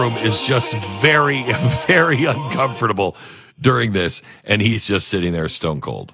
room is just very, very uncomfortable during this, and he's just sitting there stone cold.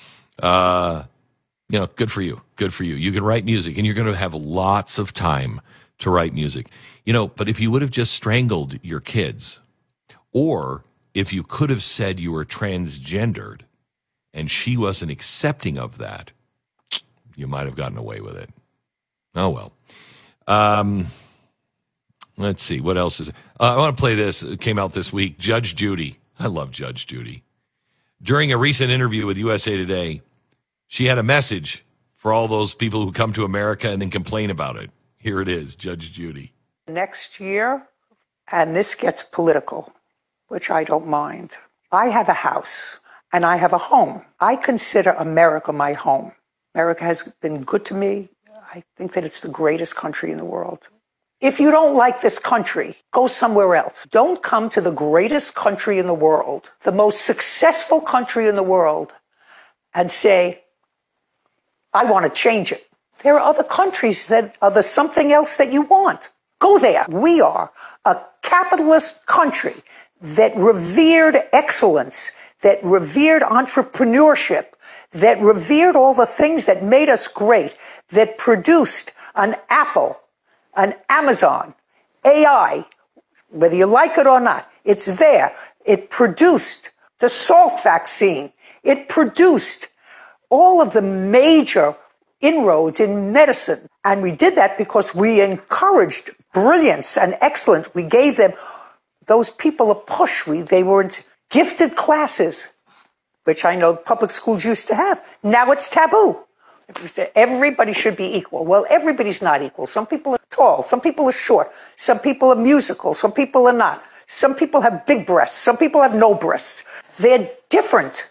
Good for you. Good for you. You can write music, and you're going to have lots of time to write music. But if you would have just strangled your kids, or if you could have said you were transgendered and she wasn't accepting of that, you might have gotten away with it. Oh, well. Let's see. What else is it? I want to play this. It came out this week. Judge Judy. I love Judge Judy. During a recent interview with USA Today, she had a message for all those people who come to America and then complain about it. Here it is, Judge Judy. Next year, and this gets political, which I don't mind. I have a house and I have a home. I consider America my home. America has been good to me. I think that it's the greatest country in the world. If you don't like this country, go somewhere else. Don't come to the greatest country in the world, the most successful country in the world, and say, I want to change it. There are other countries that are the something else that you want. Go there. We are a capitalist country that revered excellence, that revered entrepreneurship, that revered all the things that made us great, that produced an Apple, an Amazon, AI, whether you like it or not, it's there. It produced the Salk vaccine. It produced all of the major inroads in medicine. And we did that because we encouraged brilliance and excellence. We gave them, those people, a push. They were in gifted classes, which I know public schools used to have. Now it's taboo. Everybody should be equal. Well, everybody's not equal. Some people are tall. Some people are short. Some people are musical. Some people are not. Some people have big breasts. Some people have no breasts. They're different.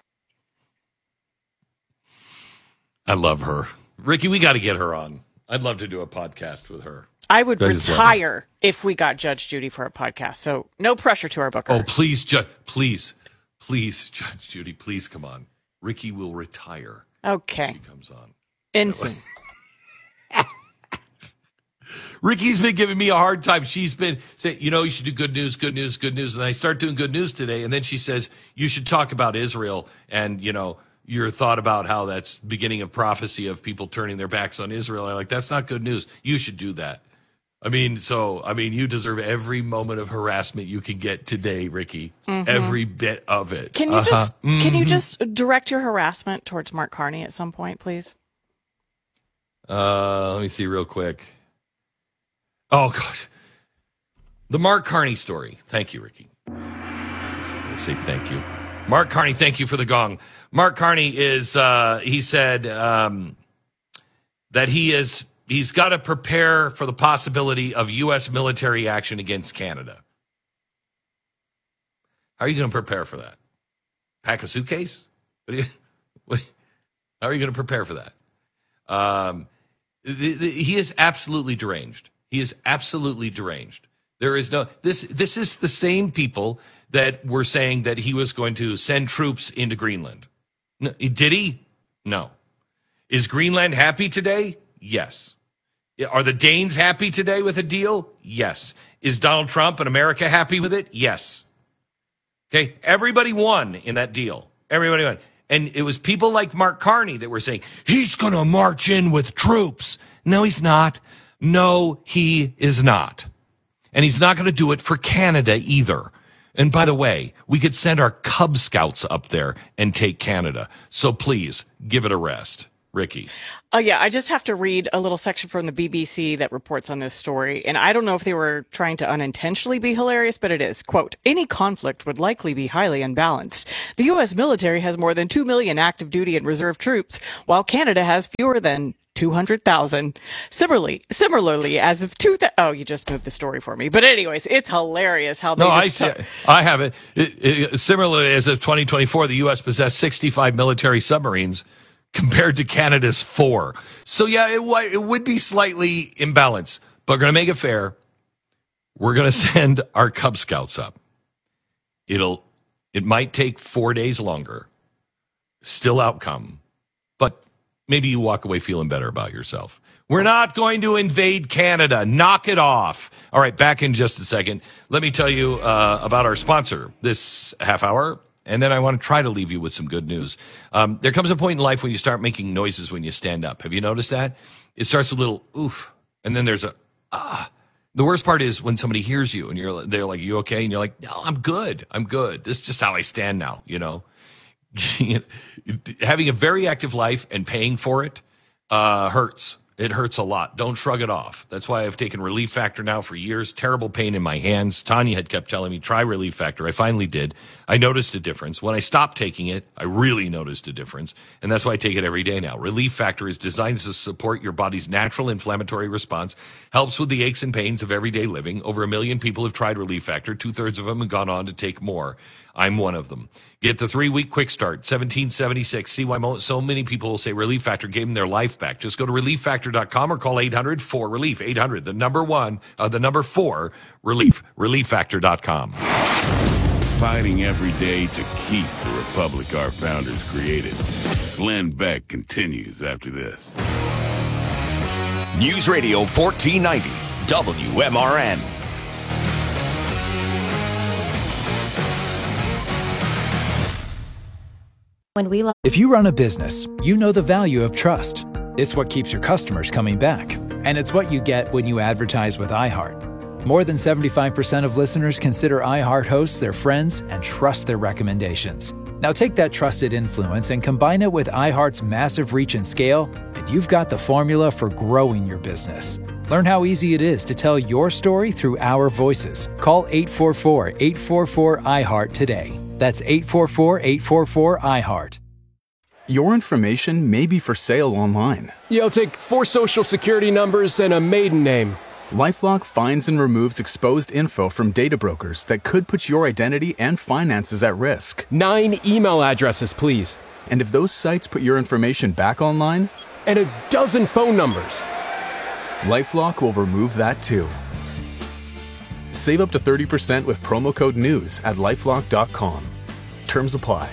I love her. Ricky, we got to get her on. I'd love to do a podcast with her. I would retire if we got Judge Judy for a podcast. So no pressure to our booker. Oh, please, please, Judge Judy, please come on. Ricky will retire. Okay. She comes on. Insane. Ricky's been giving me a hard time. She's been saying, you should do good news, good news, good news. And I start doing good news today. And then she says, you should talk about Israel and, your thought about how that's beginning of prophecy of people turning their backs on Israel. I'm like, that's not good news. You should do that. You deserve every moment of harassment you can get today, Ricky. Mm-hmm. Every bit of it. Can you just direct your harassment towards Mark Carney at some point, please? Let me see real quick. Oh, gosh. The Mark Carney story. Thank you, Ricky. I say thank you. Mark Carney, thank you for the gong. Mark Carney is, he said that he's got to prepare for the possibility of U.S. military action against Canada. How are you going to prepare for that? Pack a suitcase? How are you going to prepare for that? He is absolutely deranged. He is absolutely deranged. There is no, this is the same people that were saying that he was going to send troops into Greenland. No, did he? No. Is Greenland happy today? Yes. Are the Danes happy today with a deal? Yes. Is Donald Trump and America happy with it? Yes. Okay. Everybody won in that deal. Everybody won. And it was people like Mark Carney that were saying, he's going to march in with troops. No, he's not. No, he is not. And he's not going to do it for Canada either. And by the way, we could send our Cub Scouts up there and take Canada. So please, give it a rest. Ricky. Oh, yeah. I just have to read a little section from the BBC that reports on this story. And I don't know if they were trying to unintentionally be hilarious, but it is. Quote, any conflict would likely be highly unbalanced. The U.S. military has more than 2 million active duty and reserve troops, while Canada has fewer than 200,000. Similarly, as of you just moved the story for me. But anyways, it's hilarious how they I have it. Similarly, as of 2024, the U.S. possessed 65 military submarines compared to Canada's 4. So yeah, it would be slightly imbalanced, but we're going to make it fair. We're going to send our Cub Scouts up. It might take 4 days longer. Still outcome, but maybe you walk away feeling better about yourself. We're not going to invade Canada. Knock it off. All right, back in just a second. Let me tell you about our sponsor this half hour, and then I want to try to leave you with some good news. There comes a point in life when you start making noises when you stand up. Have you noticed that? It starts with a little oof, and then there's a ah. The worst part is when somebody hears you, and they're like, "You okay?" And you're like, "No, I'm good. I'm good. This is just how I stand now." You know, having a very active life and paying for it hurts. It hurts a lot. Don't shrug it off. That's why I've taken Relief Factor now for years. Terrible pain in my hands. Tanya had kept telling me, try Relief Factor. I finally did. I noticed a difference. When I stopped taking it, I really noticed a difference. And that's why I take it every day now. Relief Factor is designed to support your body's natural inflammatory response, helps with the aches and pains of everyday living. Over 1 million people have tried Relief Factor. 2/3 of them have gone on to take more. I'm one of them. Get the 3-week quick start, $17.76. See why so many people will say Relief Factor gave them their life back. Just go to ReliefFactor.com or call 800-4-RELIEF. 800, the number 4, RELIEF. ReliefFactor.com. Fighting every day to keep the republic our founders created. Glenn Beck continues after this. News Radio 1490, WMRN. If you run a business, you know the value of trust. It's what keeps your customers coming back. And it's what you get when you advertise with iHeart. More than 75% of listeners consider iHeart hosts their friends and trust their recommendations. Now take that trusted influence and combine it with iHeart's massive reach and scale, and you've got the formula for growing your business. Learn how easy it is to tell your story through our voices. Call 844-844-iHeart today. That's 844-844-iHeart. Your information may be for sale online. I'll take 4 social security numbers and a maiden name. LifeLock finds and removes exposed info from data brokers that could put your identity and finances at risk. 9 email addresses, please. And if those sites put your information back online? And a dozen phone numbers. LifeLock will remove that too. Save up to 30% with promo code NEWS at LifeLock.com. Terms apply.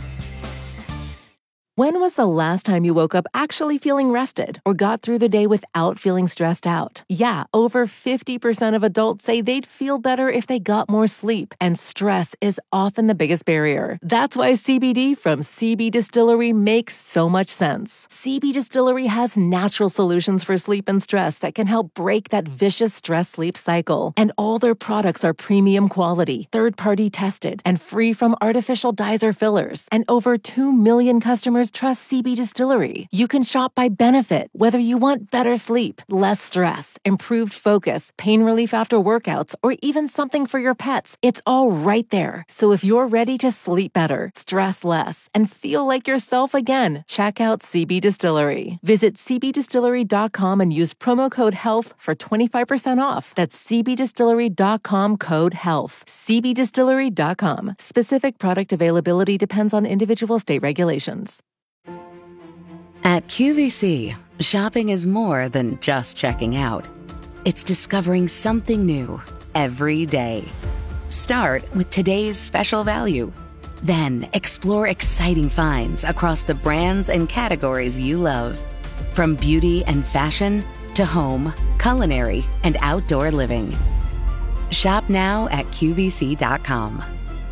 When was the last time you woke up actually feeling rested or got through the day without feeling stressed out? Yeah, over 50% of adults say they'd feel better if they got more sleep, and stress is often the biggest barrier. That's why CBD from CB Distillery makes so much sense. CB Distillery has natural solutions for sleep and stress that can help break that vicious stress-sleep cycle. And all their products are premium quality, third-party tested, and free from artificial dyes or fillers. And over 2 million customers trust CB Distillery. You can shop by benefit, whether you want better sleep, less stress, improved focus, pain relief after workouts, or even something for your pets. It's all right there. So if you're ready to sleep better, stress less, and feel like yourself again, check out CB Distillery. Visit cbdistillery.com and use promo code HEALTH for 25% off. That's cbdistillery.com code HEALTH. cbdistillery.com. Specific product availability depends on individual state regulations. At QVC, shopping is more than just checking out. It's discovering something new every day. Start with today's special value. Then explore exciting finds across the brands and categories you love. From beauty and fashion to home, culinary, and outdoor living. Shop now at QVC.com.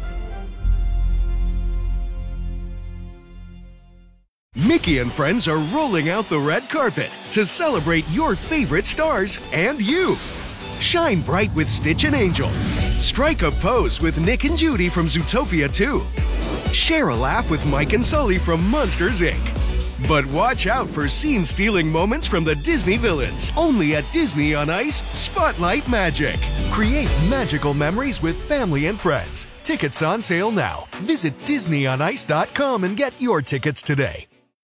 Mickey and friends are rolling out the red carpet to celebrate your favorite stars and you. Shine bright with Stitch and Angel. Strike a pose with Nick and Judy from Zootopia 2. Share a laugh with Mike and Sully from Monsters, Inc. But watch out for scene-stealing moments from the Disney villains. Only at Disney on Ice Spotlight Magic. Create magical memories with family and friends. Tickets on sale now. Visit DisneyOnIce.com and get your tickets today.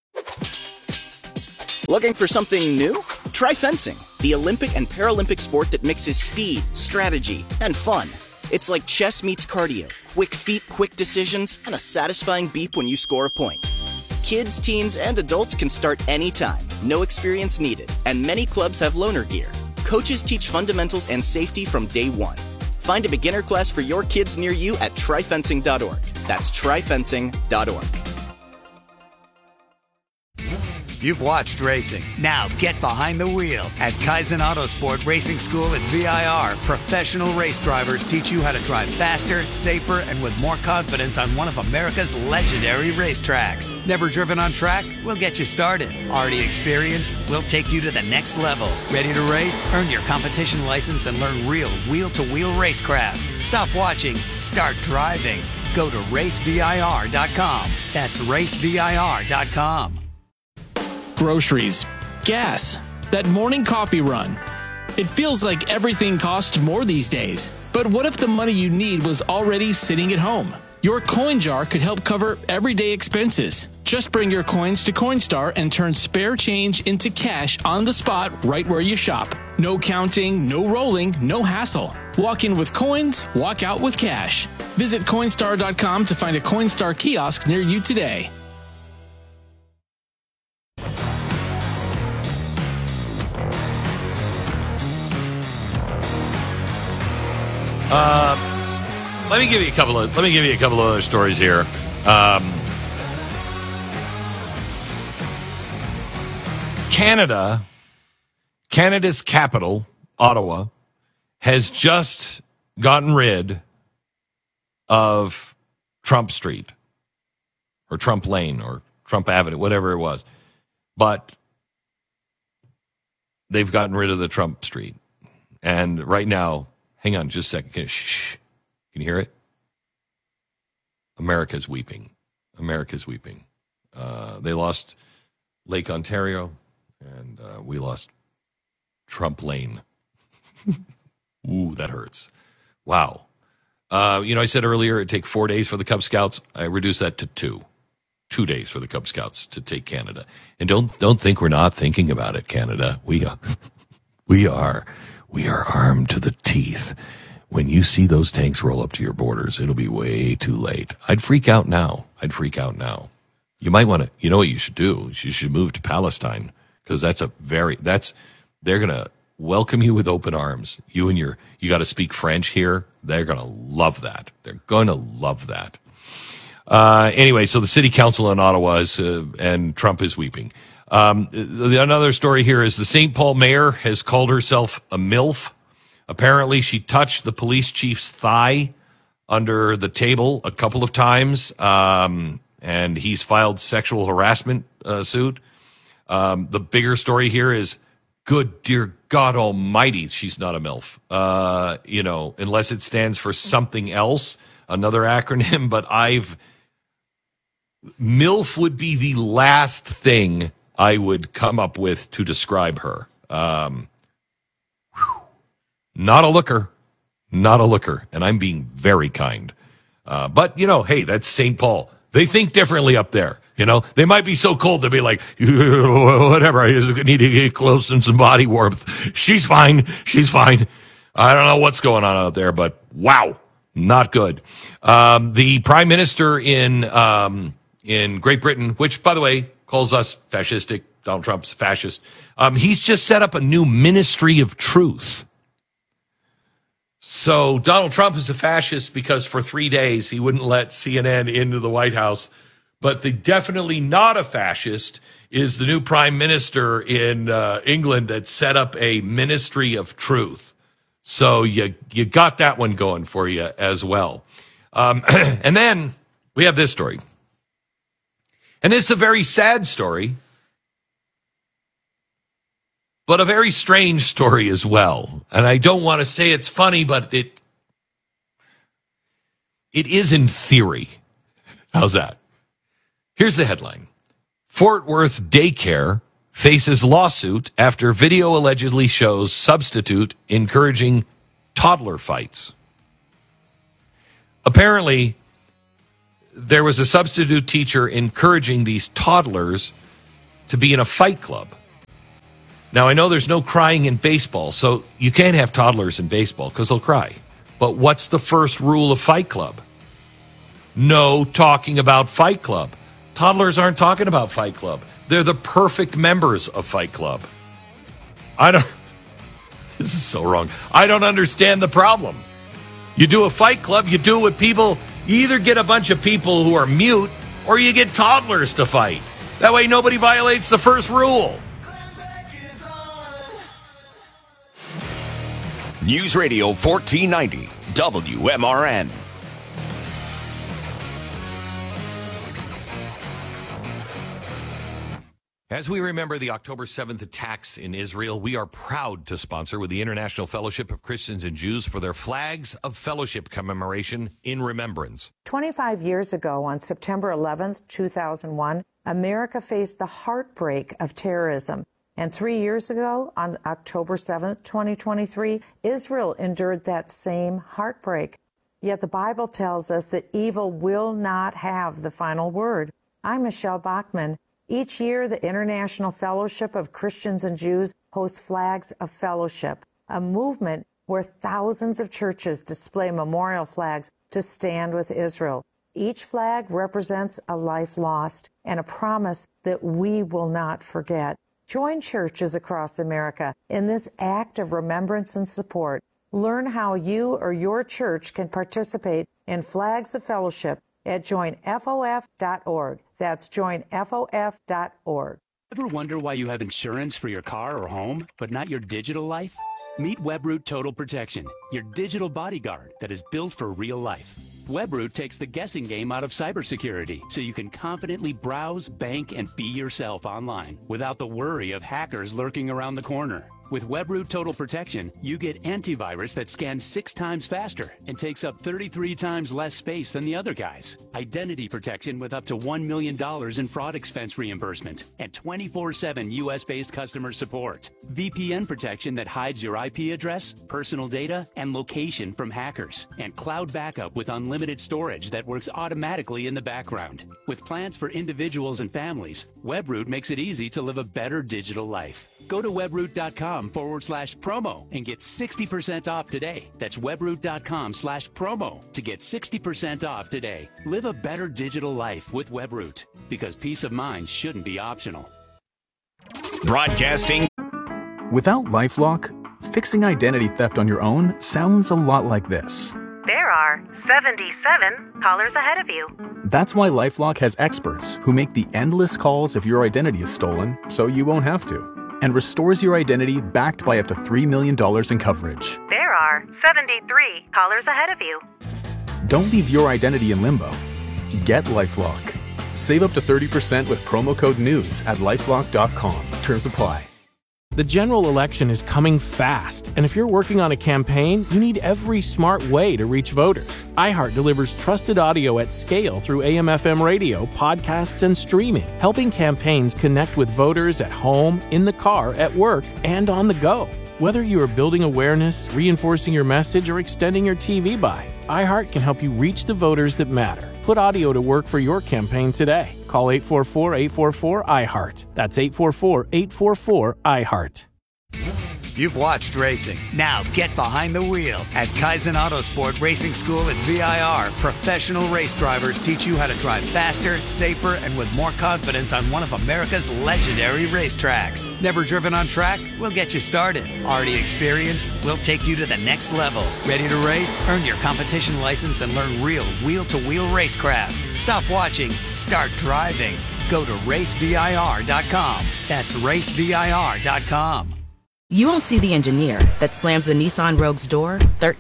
Looking for something new? Try fencing, the Olympic and Paralympic sport that mixes speed, strategy, and fun. It's like chess meets cardio. Quick feet, quick decisions, and a satisfying beep when you score a point. Kids, teens, and adults can start anytime. No experience needed. And many clubs have loaner gear. Coaches teach fundamentals and safety from day one. Find a beginner class for your kids near you at tryfencing.org. That's tryfencing.org. you've watched racing. Now get behind the wheel. At Kaizen Autosport Racing School at VIR, professional race drivers teach you how to drive faster, safer, and with more confidence on one of America's legendary racetracks. Never driven on track? We'll get you started. Already experienced? We'll take you to the next level. Ready to race? Earn your competition license and learn real wheel-to-wheel racecraft. Stop watching. Start driving. Go to racevir.com. That's racevir.com. Groceries, gas, that morning coffee run. It feels like everything costs more these days. But what if the money you need was already sitting at home? Your coin jar could help cover everyday expenses. Just bring your coins to Coinstar and turn spare change into cash on the spot right where you shop. No counting, no rolling, no hassle. Walk in with coins, walk out with cash. Visit Coinstar.com to find a Coinstar kiosk near you today. Let me give you a couple of other stories here. Canada's capital, Ottawa, has just gotten rid of Trump Street or Trump Lane or Trump Avenue, whatever it was. But they've gotten rid of the Trump Street. And right now, hang on just a second. Shh. Can you hear it? America's weeping. America's weeping. They lost Lake Ontario, and we lost Trump Lane. Ooh, that hurts. Wow. I said earlier it'd take 4 days for the Cub Scouts. I reduced that to 2. 2 days for the Cub Scouts to take Canada. And don't think we're not thinking about it, Canada. We are armed to the teeth. When you see those tanks roll up to your borders, it'll be way too late. I'd freak out now. You might want to, you know what you should do? You should move to Palestine, because they're going to welcome you with open arms. You got to speak French here. They're going to love that. Anyway, so the city council in Ottawa is, and Trump is weeping. Another story here is the St. Paul mayor has called herself a MILF. Apparently, she touched the police chief's thigh under the table a couple of times, and he's filed sexual harassment suit. The bigger story here is, good dear God Almighty, she's not a MILF. Unless it stands for something else, another acronym. But MILF would be the last thing I would come up with to describe her. Not a looker, and I'm being very kind. But, hey, that's St. Paul. They think differently up there. They might be so cold, they'll be like, whatever, I just need to get close and some body warmth. She's fine. I don't know what's going on out there, but wow, not good. The prime minister in Great Britain, which, by the way, calls us fascistic, Donald Trump's fascist, he's just set up a new Ministry of Truth. So Donald Trump is a fascist because for 3 days he wouldn't let CNN into the White House. But the definitely not a fascist is the new prime minister in England that set up a Ministry of Truth. So you got that one going for you as well. And then we have this story. And it's a very sad story, but a very strange story as well. And I don't want to say it's funny, but it is in theory. How's that? Here's the headline. Fort Worth daycare faces lawsuit after video allegedly shows substitute encouraging toddler fights. Apparently, there was a substitute teacher encouraging these toddlers to be in a fight club. Now, I know there's no crying in baseball, so you can't have toddlers in baseball because they'll cry. But what's the first rule of Fight Club? No talking about Fight Club. Toddlers aren't talking about Fight Club. They're the perfect members of Fight Club. This is so wrong. I don't understand the problem. You do a Fight Club, you do it with people, you either get a bunch of people who are mute or you get toddlers to fight. That way nobody violates the first rule. News Radio 1490 WMRN. As we remember the October 7th attacks in Israel, we are proud to sponsor with the International Fellowship of Christians and Jews for their Flags of Fellowship commemoration in remembrance. 25 years ago, on September 11th, 2001, America faced the heartbreak of terrorism. And 3 years ago, on October 7th, 2023, Israel endured that same heartbreak. Yet the Bible tells us that evil will not have the final word. I'm Michelle Bachman. Each year, the International Fellowship of Christians and Jews hosts Flags of Fellowship, a movement where thousands of churches display memorial flags to stand with Israel. Each flag represents a life lost and a promise that we will not forget. Join churches across America in this act of remembrance and support. Learn how you or your church can participate in Flags of Fellowship at joinfof.org. That's joinfof.org. Ever wonder why you have insurance for your car or home, but not your digital life? Meet Webroot Total Protection, your digital bodyguard that is built for real life. Webroot takes the guessing game out of cybersecurity, so you can confidently browse, bank, and be yourself online without the worry of hackers lurking around the corner. With Webroot Total Protection, you get antivirus that scans 6 times faster and takes up 33 times less space than the other guys. Identity protection with up to $1 million in fraud expense reimbursement and 24/7 U.S.-based customer support. VPN protection that hides your IP address, personal data, and location from hackers. And cloud backup with unlimited storage that works automatically in the background. With plans for individuals and families, Webroot makes it easy to live a better digital life. Go to webroot.com/promo and get 60% off today. That's webroot.com/promo to get 60% off today. Live a better digital life with Webroot, because peace of mind shouldn't be optional. Broadcasting. Without LifeLock, fixing identity theft on your own sounds a lot like this. There are 77 callers ahead of you. That's why LifeLock has experts who make the endless calls if your identity is stolen, so you won't have to, and restores your identity backed by up to $3 million in coverage. There are 73 callers ahead of you. Don't leave your identity in limbo. Get LifeLock. Save up to 30% with promo code NEWS at LifeLock.com. Terms apply. The general election is coming fast, and if you're working on a campaign, you need every smart way to reach voters. iHeart delivers trusted audio at scale through AM/FM radio, podcasts, and streaming, helping campaigns connect with voters at home, in the car, at work, and on the go. Whether you are building awareness, reinforcing your message, or extending your TV buy, iHeart can help you reach the voters that matter. Put audio to work for your campaign today. Call 844-844-iHeart. That's 844-844-iHeart. You've watched racing. Now get behind the wheel. At Kaizen Autosport Racing School at VIR, professional race drivers teach you how to drive faster, safer, and with more confidence on one of America's legendary racetracks. Never driven on track? We'll get you started. Already experienced? We'll take you to the next level. Ready to race? Earn your competition license and learn real wheel-to-wheel racecraft. Stop watching. Start driving. Go to racevir.com. That's racevir.com. You won't see the engineer that slams the Nissan Rogue's door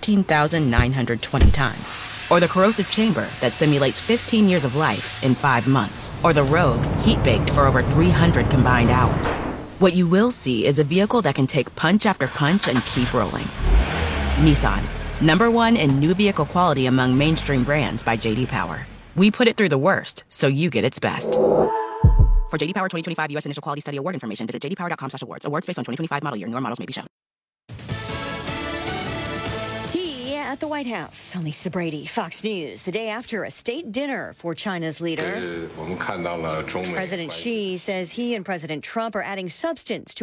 13,920 times. Or the corrosive chamber that simulates 15 years of life in 5 months. Or the Rogue heat-baked for over 300 combined hours. What you will see is a vehicle that can take punch after punch and keep rolling. Nissan, #1 in new vehicle quality among mainstream brands by J.D. Power. We put it through the worst, so you get its best. For J.D. Power 2025 U.S. Initial Quality Study Award information, visit jdpower.com/awards. Awards based on 2025 model year. Newer models may be shown. Tea at the White House. Lisa Brady, Fox News. The day after a state dinner for China's leader. President Xi says he and President Trump are adding substance to